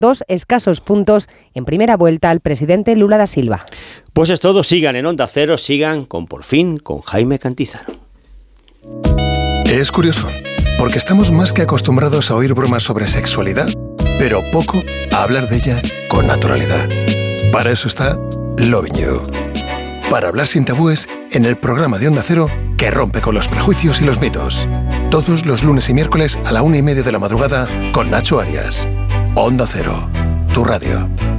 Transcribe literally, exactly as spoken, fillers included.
dos escasos puntos en primera vuelta al presidente Lula da Silva. Pues es todo, sigan en Onda Cero, sigan con Por Fin, con Jaime Cantizano. Es curioso, porque estamos más que acostumbrados a oír bromas sobre sexualidad, pero poco a hablar de ella con naturalidad. Para eso está Lovin' You. Para hablar sin tabúes en el programa de Onda Cero que rompe con los prejuicios y los mitos. Todos los lunes y miércoles a la una y media de la madrugada con Nacho Arias. Onda Cero, tu radio.